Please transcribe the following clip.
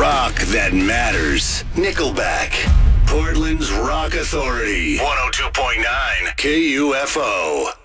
Rock that matters. Nickelback. Portland's Rock Authority. 102.9 KUFO.